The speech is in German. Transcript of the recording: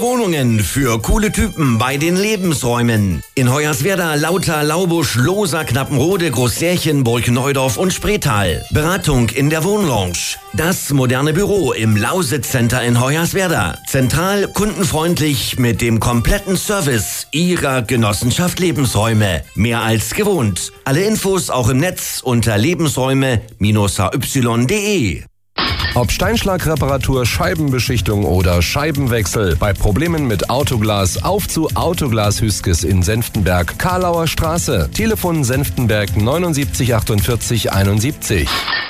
Coole Wohnungen für coole Typen bei den Lebensräumen. In Hoyerswerda, Lauter, Laubusch, Lohsa, Knappenrode, Großsärchen, Burgneudorf und Spreetal. Beratung in der Wohnlounge. Das moderne Büro im Lausitz Center in Hoyerswerda. Zentral, kundenfreundlich mit dem kompletten Service Ihrer Genossenschaft Lebensräume. Mehr als gewohnt. Alle Infos auch im Netz unter lebensräume-hy.de. Ob Steinschlagreparatur, Scheibenbeschichtung oder Scheibenwechsel. Bei Problemen mit Autoglas auf zu Autoglas Hüskes in Senftenberg, Karlauer Straße. Telefon Senftenberg 79 48 71.